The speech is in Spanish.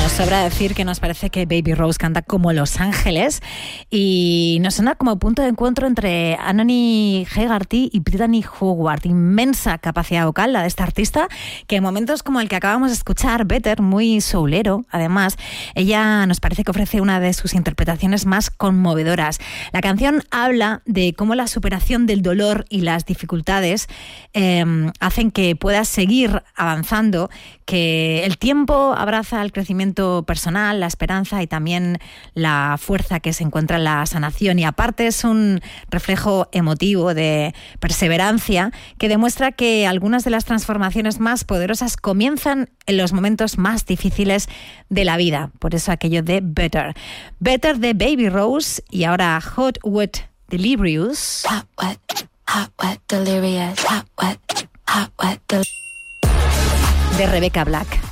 Sobra decir que nos parece que Baby Rose canta como Los Ángeles y nos suena como punto de encuentro entre Anony Hegarty y Brittany Howard. Inmensa capacidad vocal la de esta artista, que en momentos como el que acabamos de escuchar, Better, muy soulero, además, ella nos parece que ofrece una de sus interpretaciones más conmovedoras. La canción habla de cómo la superación del dolor y las dificultades hacen que puedas seguir avanzando, que el tiempo abraza el crecimiento personal, la esperanza y también la fuerza que se encuentra en la sanación. Y aparte es un reflejo emotivo de perseverancia que demuestra que algunas de las transformaciones más poderosas comienzan en los momentos más difíciles de la vida. Por eso aquello de Better. Better de Baby Rose y ahora Hot Wet Delirious. Hot wet delirious. Hot wet delirious. De Rebecca Black.